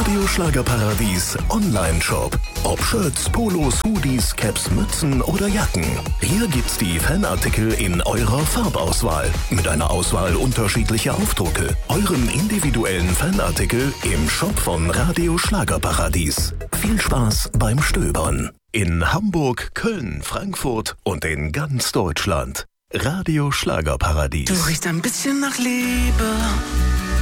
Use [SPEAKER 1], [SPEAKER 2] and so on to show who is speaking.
[SPEAKER 1] Radio Schlagerparadies Online-Shop. Ob Shirts, Polos, Hoodies, Caps, Mützen oder Jacken. Hier gibt's die Fanartikel in eurer Farbauswahl. Mit einer Auswahl unterschiedlicher Aufdrucke. Euren individuellen Fanartikel im Shop von Radio Schlagerparadies. Viel Spaß beim Stöbern. In Hamburg, Köln, Frankfurt und in ganz Deutschland. Radio Schlagerparadies.
[SPEAKER 2] Du riechst ein bisschen nach Liebe.